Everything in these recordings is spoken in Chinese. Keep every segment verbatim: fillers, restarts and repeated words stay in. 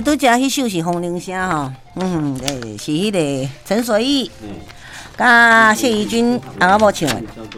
拄则迄首是风铃声吼，嗯，诶，是迄个陈水义，甲谢怡君阿某唱的。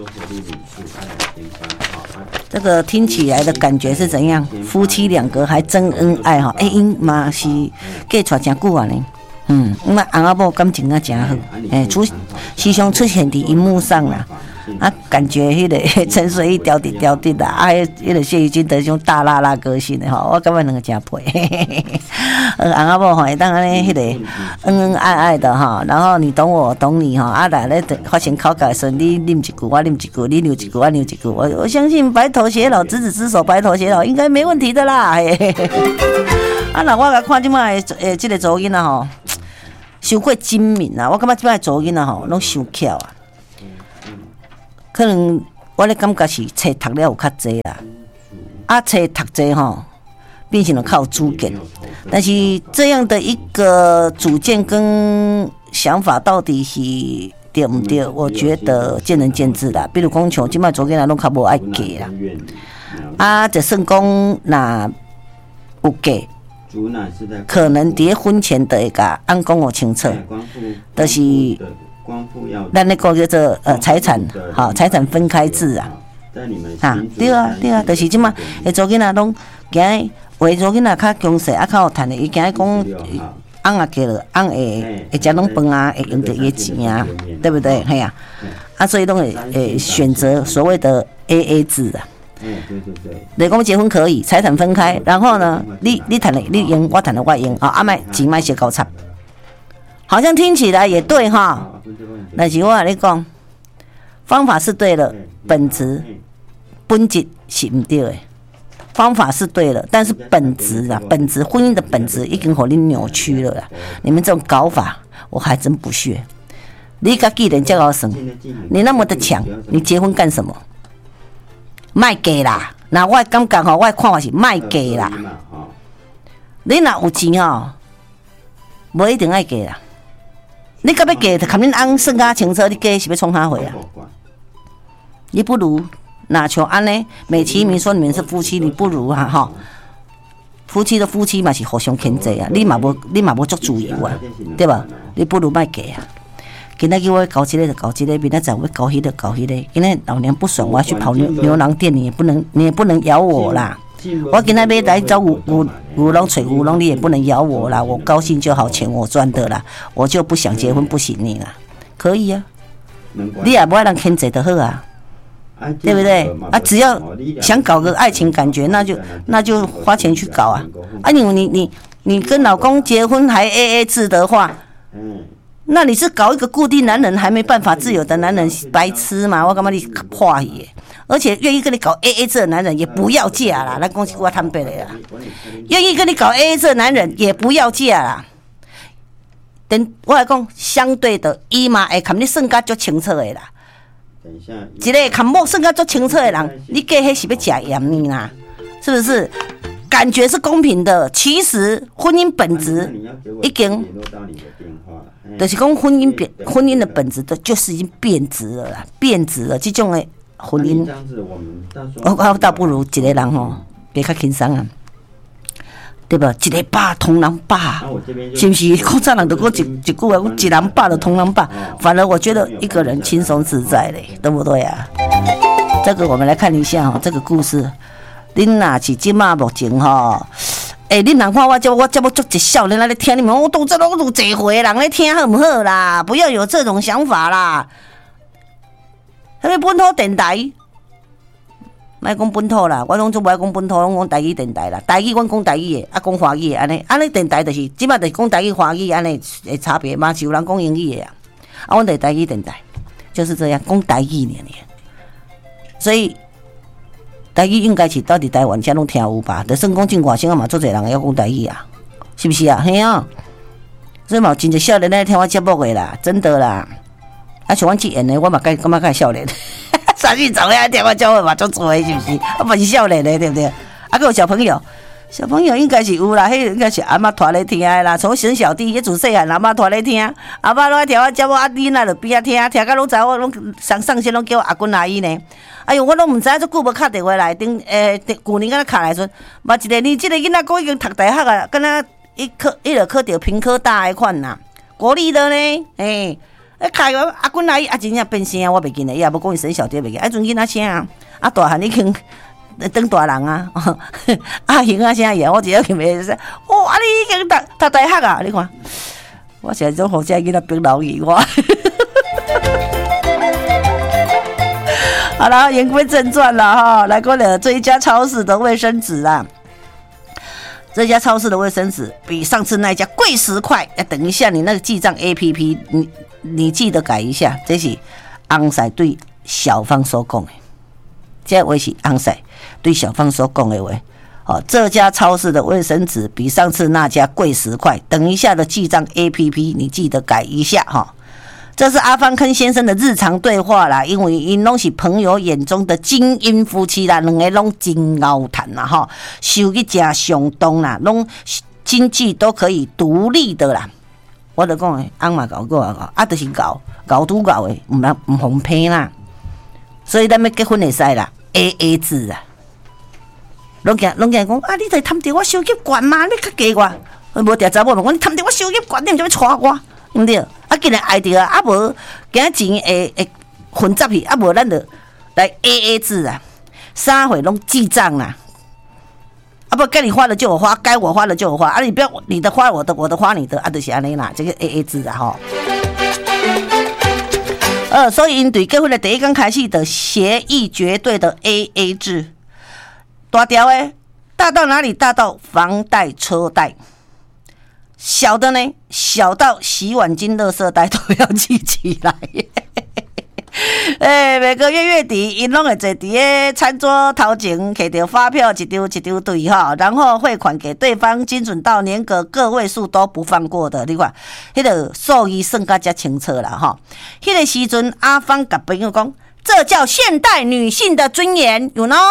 这个听起来的感觉是怎样？夫妻两个还真恩爱哈，哎，因嘛是嫁出真久啊呢。嗯，那翁仔某感情啊真好，诶，出时常出现伫荧幕上啦。啊，感觉迄个陈水义调滴调滴啦，啊，迄个谢怡君的种大辣辣个性的吼，我感觉两个真配。呃，翁仔某吼，会当安尼迄个恩恩爱爱的哈，然后你懂我懂你哈，啊来咧发生吵架的时候，你啉一句我啉一句，你扭一句我扭一句，我我相信白头偕老，执子之手，白头偕老应该没问题的啦。嘿嘿嘿啊，那我甲看即摆的诶，即个查某囡仔吼，伤过精明啊，我感觉即摆查某囡仔吼，拢伤巧啊。可能我咧感觉是册读了有较济啦，啊册读济吼，变成了靠主见。但是这样的一个主见跟想法到底是对唔对？我觉得见仁见智啦。比如讲像即摆做囡仔拢较无爱嫁啦，啊，就算讲那有嫁，可能伫婚前的一个按讲我清楚，就是。咱那个叫做呃财产，好财产分开制啊，啊对啊对啊，就是即嘛，会做囡仔拢惊，为做囡仔较强势啊，较有趁的，伊惊讲翁啊嫁了，翁会会食拢饭啊，会用到伊的钱啊，对不对？嘿啊，啊所以拢会会选择所谓的 A A 制啊。你讲结婚可以，财产分开，然后呢，你你趁的你用，我趁的我用，啊啊卖钱卖些高差。好像听起来也对哈，但是我跟你讲，方法是对了，本质本质是不对的。方法是对了，但是本质啊，本质婚姻的本质已经给你扭曲了啦。你们这种搞法，我还真不屑。你甲既然这样生，你那么的强，你结婚干什么？卖给啦，那我感觉吼，我看法是卖给啦。你若有钱哦，无一定爱给啦。你甲要嫁，就看恁翁算甲清楚，你嫁是要创啥货啊？你不如那像安尼，美其名说你们是夫妻，你不如哈哈，夫妻的夫妻嘛是互相牵制啊，你嘛无你嘛无足自由啊，对吧？你不如莫嫁啊！今仔日我搞这个就搞这个，明仔载我搞迄个搞迄个，今天老娘不爽，我要去跑牛牛郎店，你也不能你也不能咬我啦！我今天要来找五五五龙吹五龙，你也不能咬我啦！我高兴就好，钱我赚的啦，我就不想结婚，不行你啦，可以啊，你也不要让牵制就好啊，对不对？啊，只要想搞个爱情感觉，那就那就花钱去搞啊！啊，你你你你跟老公结婚还 A A 制的话，那你是搞一个固定男人还没办法自由的男人，白痴嘛？我感觉你破去。而且愿意跟你搞 A A 制的男人也不要嫁啦，咱讲是我坦白的啦。愿意跟你搞 A A 制的男人也不要嫁啦。等我来讲，相对的，伊嘛会看你算甲足清楚的啦。一个看某算甲足清楚的人，你嫁迄是要食盐呢啦，是不是？感觉是公平的，其实婚姻本质已经，就是讲婚姻变婚姻的本质的，就是已经变质了啦，变质了，这种的。婚姻，我我倒不如一个人吼，比较轻松啊，对吧？一个霸通人霸，是不是？古早人都讲一一句话，一人霸的通人霸，反而我觉得一个人轻松自在嘞，对不对啊？这个我们来看一下哈，这个故事，恁若是即马目前吼，诶、欸，恁人看我这我这么足一少年来咧听你们，我都这都都侪回人咧听好不好啦？不要有这种想法啦。迄个本土电台，莫讲本土啦，我拢做莫讲本土，拢讲台语电台啦。台语阮讲台语的，啊讲华语的，安尼安尼电台就是即摆就是讲台语、华语安尼的差别嘛，是有人讲英语的啊。啊，阮就是台语电台，就是这样讲台语呢。所以台语应该是到伫台湾才拢听有吧？就算讲进外省啊嘛，做侪人会晓讲台语啊，是不是啊？嘿啊，所以嘛，真侪少年咧听我节目的啦，真的啦。啊，像阮这演的，我嘛感感觉较少年，三十早呀，听我讲话嘛足做的，是不是？啊，不是少年的，对不对？啊，还有小朋友，小朋友应该是有啦，迄应该是阿嬷拖咧听的啦。从小小弟迄自细汉，阿嬷拖咧听，阿嬷拢爱听我节目，啊，囡仔就边仔听，听到拢知我拢上上线拢叫我阿君阿姨呢。哎哟，我拢毋知足久无敲电话来，顶诶，去年敢若敲来阵，嘛一个年即个囡仔哥已经读大学啊，敢若一科一个科到平科大的款呐，国立的呢，诶、欸，开个阿君阿姨啊，真正变声我袂记得，伊也无讲伊生小弟袂记，啊，阵囡仔声啊，啊大汉已经当大人啊，啊型啊声也我只要去袂说，哦，啊你已经读读大学啊，你看，我现在种好这囡仔变老语我。好了，言归正传了哈，来过了这一家超市的卫生纸啊。这家超市的卫生纸比上次那一家贵十块，要等一下你那个记账 A P P， 你你记得改一下，这是翁婿对小芳所讲的，这话是翁婿对小芳所讲的话。哦，这家超市的卫生纸比上次那家贵十块，等一下的记账 A P P 你记得改一下哈。这是阿方坑先生的日常对话啦，因为因拢是朋友眼中的精英夫妻啦，两个拢真高谈啦哈，收入真相当啦，拢经济都可以独立的啦。我就讲诶，翁嘛搞过啊，啊就是搞搞拄搞诶，唔唔唔红骗啦。所以咱要结婚会使啦 ，A A 制啊。拢惊拢惊讲啊，你在贪着我收入悬嘛？你较加我，无条查某问我，你贪着我收入悬，你毋就要娶我？对不对？啊，既然爱着啊，啊无今仔钱会会混杂去，啊无咱就来 A A 制啊，三回拢记账啦。啊不，该你花的就我花，该我花的就我花，啊你不要你的花我的，我的花你的，啊就是安尼啦，这个 A A 制啊吼。呃，所以因对结婚的第一天开始的协议绝对的 A A 制，大条诶，大到哪里？大到房贷、车贷。小的呢，小到洗碗巾、垃圾袋都要记起来。哎、欸，每个月月底，因拢会坐伫个餐桌头前，摕着发票一张一张对哈，然后汇款给对方，精准到连个个位数都不放过的。你看，迄、那个数字算甲遮清楚啦哈。迄、那个时阵，阿芳甲朋友讲，这叫现代女性的尊严，有喏。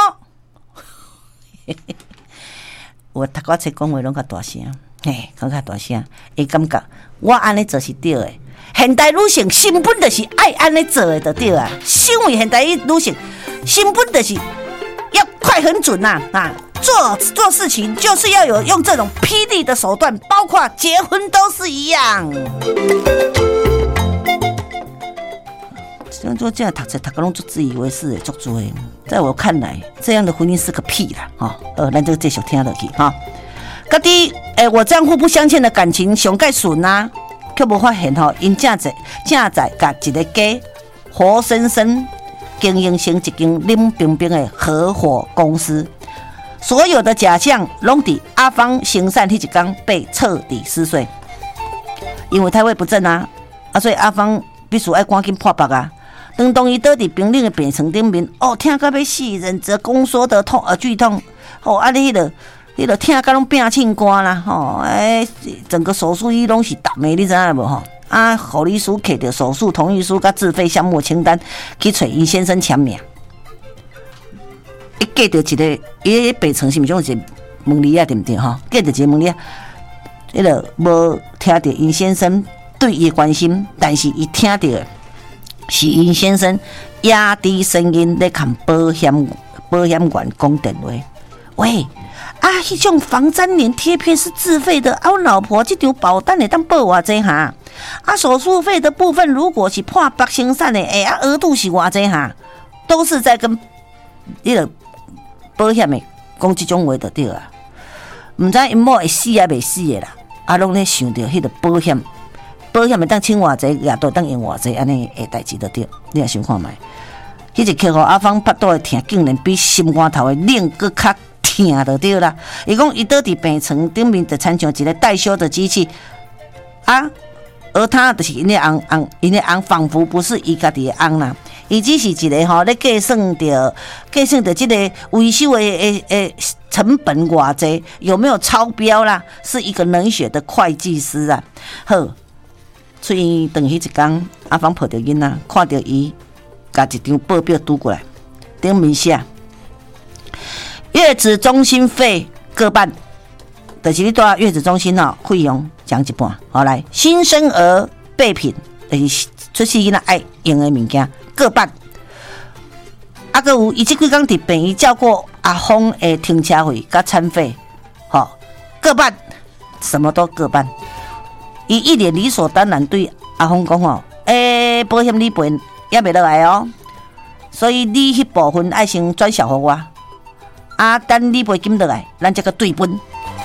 我读我册讲话拢较大声。嘿，讲较大声，伊感觉我安尼做是对的。现代女性根本就是爱安尼做的，就对啊。身为现代女性，根本就是要快很准呐啊，啊！做做事情就是要有用这种霹雳的手段，包括结婚都是一样。像做这样读册，读个拢做自以为是的，做作的。在我看来，这样的婚姻是个屁啦！哈、哦，呃，咱就继续听落去哈。家己诶，我丈夫不相欠的感情上盖顺啊，却无发现吼，因正在正在甲一个家活生生经营成一间冷冰冰的合伙公司，所有的假象拢伫阿芳行善迄一天被彻底撕碎，因为太位不正啊，啊，所以阿芳必须爱赶紧破白啊。当当伊倒伫冰冷的病床顶面，哦，听到要死，忍着宫缩的痛呃剧痛，哦，啊，你迄个。你著听甲拢变庆歌啦，吼！哎，整个手术医拢是淡的，你知影无吼？啊，护理师摕着手术同意书甲自费项目清单去找伊先生签名。伊寄着一个，伊病床是毋是种是问你啊？对毋对吼？寄着一个问你啊，迄个无听着因先生对伊的关心，但是伊听着是因先生压低声音咧向保险保险员讲电话，喂。啊，迄种防粘连贴片是自费的，啊，我老婆这张保单会当报偌济哈？啊，手术费的部分如果是破百生产的，哎、欸、啊，额度是偌济哈？都是在跟那个保险的讲这种话就对啊。唔知因某会死啊，未死的啦，啊，拢咧想着迄个保险，保险会当请偌济，也都当用偌济，安尼的代志就对。你也想看卖？迄一刻互阿芳腹肚的疼，竟然比心肝头的冷搁较。疼就对啦，伊讲伊倒伫病床顶面，就亲像一个待修的机器啊，而他就是因的翁翁，因的翁仿佛不是伊家己的翁啦，伊只是一个吼咧计算着计算着这个维修的诶诶成本偌济，有没有超标啦？是一个冷血的会计师啊。好，所以等迄一天，阿芳抱着囡仔，看到伊，甲一张报表拄过来，顶面写。月子中心费各半，就是你住月子中心哦，费用降一半。好来，新生儿备品，就是出世囡仔爱用的物件各半。啊，个有伊即几工伫病院照顾阿峰的停车费甲餐费，吼、哦、各半。 什么都各半。伊一脸理所当然对阿峰讲哦，诶、欸，保险理赔也袂落来哦，所以你迄部分爱先转销互我，啊，等理赔金落来，咱才个对分。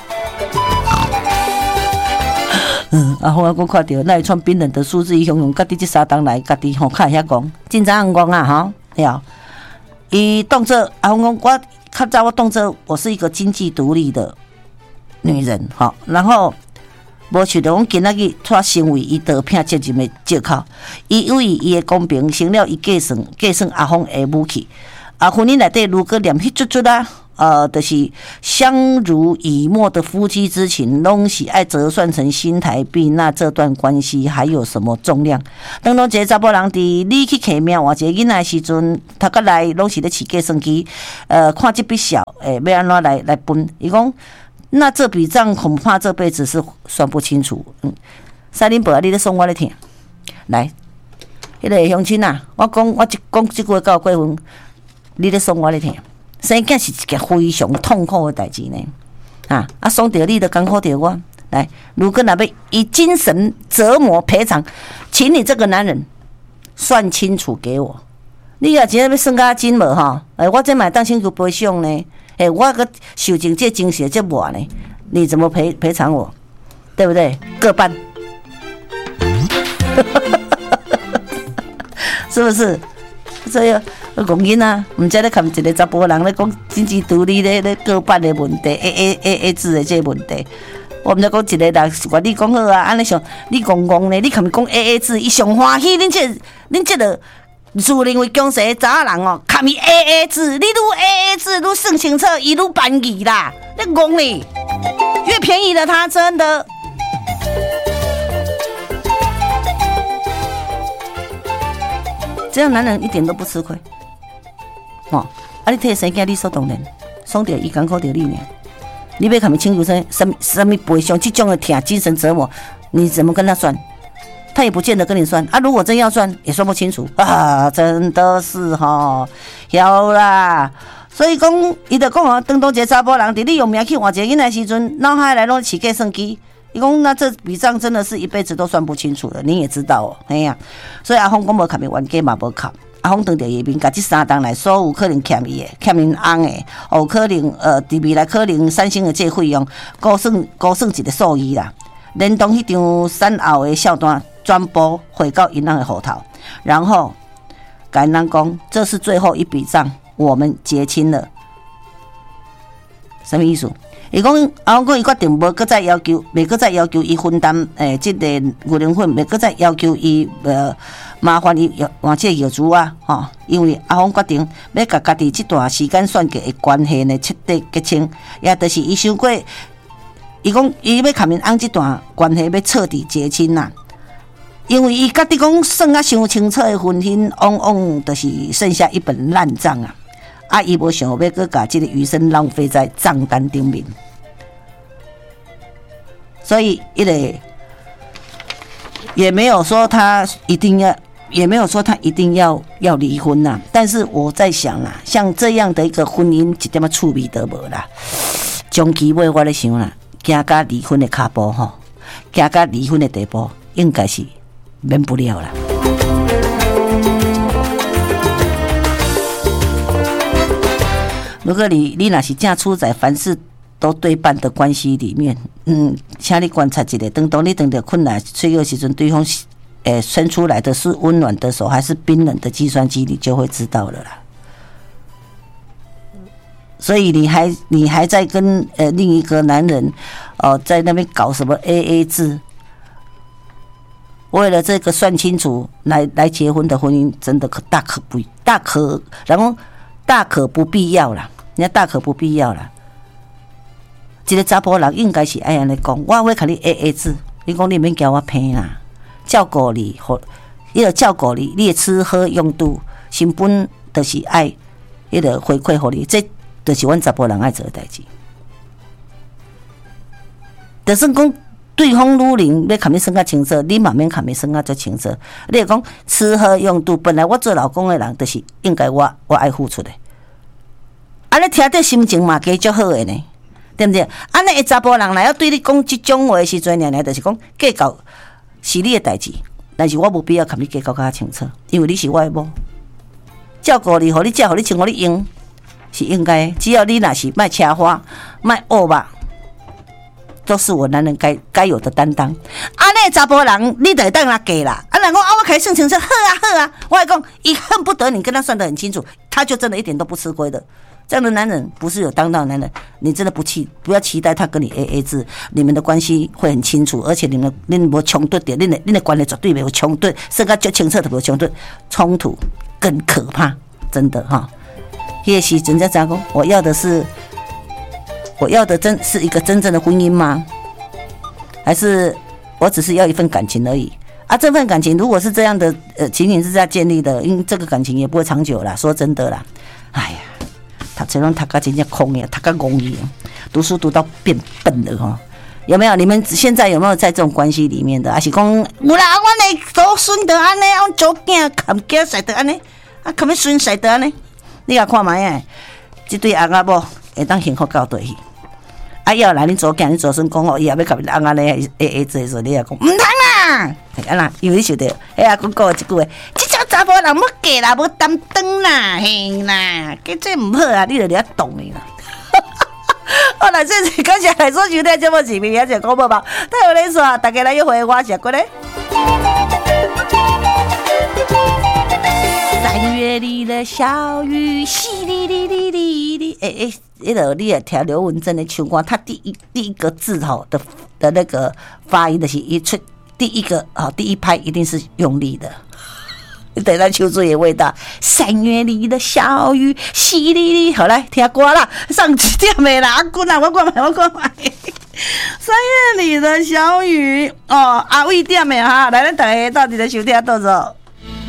嗯，阿峰阿公看到那一串冰冷的数字，伊雄雄家己这三档来，家己吼看遐讲，真早人讲啊哈，了。伊动作阿峰讲，我较早我动作，我是一个经济独立的女人，哈，然后。无想到，我今仔日却成为伊刀片责任的借口。伊以为伊的公平成了伊计算计算阿峰的武器。啊，婚姻内底如果念迄chút chút啊，呃，就是相濡以沫的夫妻之情，拢是爱折算成新台币，那这段关系还有什么重量？当中一个查甫人伫你去客命换一个囡仔的时阵，头壳内拢是咧饲计算机，呃，看这笔小，诶、欸，要安怎来来分？伊讲。那这笔账恐怕这辈子是算不清楚。嗯，三林伯啊，你咧送我咧听，来，迄、那个乡亲啊，我讲我一讲即句话到过分，你咧送我咧听。生囝是一件非常痛苦的代志呢。啊，啊，送着你就艰苦着我。来，如果若要以精神折磨赔偿，请你这个男人算清楚给我。你若真要算甲真无吼？诶，我这买当先去赔偿呢。哎、欸，我个受尽这精血这磨呢，你怎么赔赔偿我？对不对？各半，是不是？所以讲囡啊，唔知咧看一个查甫人咧讲经济独立咧咧各半的问题 ，A A A A 制的这个问题。我们在讲一个人，我你讲好啊，安尼想，你讲讲呢？你看讲 A A 制，伊上欢喜，恁这恁这个。自认为强势查人哦，看伊 A A 制，你愈 A A 制愈算清楚，伊愈便宜啦。你讲你越便宜的他真的。这样男人一点都不吃亏。哦，啊你替生囝理所当然，爽着伊艰苦着你呢。你要看伊请求什什什么赔偿，这种的疼精神折磨，你怎么跟他算？他也不见得跟你算啊，如果真要算，也算不清楚啊，真的是哈，晓啦。所以讲，伊就讲哦，当当一个查甫人，伫你用命去换一个囡仔时阵，脑海来拢饲计算机。伊讲，那这笔账真的是一辈子都算不清楚了，你也知道哦，哎呀。所以阿峰讲无欠伊冤家嘛无欠，阿峰当着伊面，甲这三档来，所有可能欠伊的，欠因翁的，哦，可能呃，伫未来可能三星的这费用，高算高算一个数亿啦。连同迄张产后的账单全部汇到银行的户头，然后甲因讲，这是最后一笔账，我们结清了。什么意思？伊讲，阿公讲伊决定无搁再要求，袂搁再要求伊分担诶，即、这个牛奶粉，袂搁再要求伊呃麻烦伊换这个药珠啊，吼、哦，因为阿公决定要甲家己这段时间算计的关系呢彻底结清，也就是伊想过。伊讲，伊要甲因翁这段关系要彻底结清啦，因为伊家己讲算啊伤清楚的婚姻，往往就是剩下一本烂账啊！啊，伊无想要搁把这个余生浪费在账单顶面，所以一个也没有说他一定要，也没有说他一定要要离婚呐、啊。但是我在想啦，像这样的一个婚姻，一点仔趣味都无啦。长期尾我咧想啦。行到离婚的脚步吼，行到离婚的地步，应该是免不了啦。如果你你若是正处在凡事都对半的关系里面，嗯，请你观察一下，当当你等着困难脆弱时阵，对方诶伸出来的是温暖的手，还是冰冷的计算机，你就会知道了啦。所以你还你还在跟呃另一个男人，哦、呃，在那边搞什么 A A 制？为了这个算清楚来来结婚的婚姻，真的可大可不大可，然后大可不必要啦，人家大可不必要啦。一个查甫人应该是爱安尼讲，我会甲你 A A 制，你讲你免交我骗啦，照顾你，或伊个照顾你，你的吃喝用度，成本就是爱，伊个回馈互你这。就是阮查甫人爱做的代志，就算讲对方女人要甲你算较清楚，你嘛免甲你算较足清楚。你会讲吃喝用度，本来我做老公的人，就是应该我我爱付出的。啊，你听着心情嘛加足好的呢。 对不对？安尼个查甫人来要对你讲即种话的时阵，娘娘就是讲计较是你的代志，但是我无必要甲你计较较清楚，因为你是我的某，照顾你，互你食，互你穿，互你用，是应该的。只要你若是卖车花、卖恶吧，都是我男人该该有的担当。安尼查甫人，你得当他给啦。啊，人讲啊，我开算清楚，好啊好啊，我还讲，一恨不得你跟他算得很清楚，他就真的一点都不吃亏的。这样的男人不是有担当的男人，你真的不期不要期待他跟你 A A 制，你们的关系会很清楚，而且你们你无冲突点，你的你的关系绝对没有冲突，甚至就清澈的没有冲突，冲突更可怕，真的哈。那个时阵才讲，我要的是，我要的真是一个真正的婚姻吗？还是我只是要一份感情而已？啊，这份感情如果是这样的，呃，情形是这样建立的，因为这个感情也不会长久啦。说真的啦，哎呀。读册拢读到真正空的，读到懵的，读书读到变笨了哈。有没有？你们现在有没有在这种关系里面的？还是讲有啦，阮的祖孙得安尼，阮祖囝含囝婿得安尼，啊，含孙婿得安尼？你甲看卖啊，这对翁仔某会当幸福到倒去？啊，要来恁祖囝、恁祖孙讲哦，伊也要甲恁翁仔咧 A A 制的时候，你也讲唔通啦，啊啦，因为你晓得，哎呀，讲讲一句话。查甫人要嫁啦，无担当啦，嘿啦，这这唔好啊！你就咧懂你啦。好啦，这是感谢来所收听节目是明仔日广播吧。太有咧说，大家来约会我食过咧。三月里的小雨，淅沥沥沥沥沥。哎哎，那个你也听刘文正的唱歌，他第一第一个字吼的的那个发音的是一出第一个好第一拍一定是用力的。等下秋水的味道，三月里的小雨，淅沥沥。好来听歌啦，上几点没啦？阿姑啦，我过买，我过买。三月里的小雨，哦，阿伟点的哈，来咱大家到底在收听多少？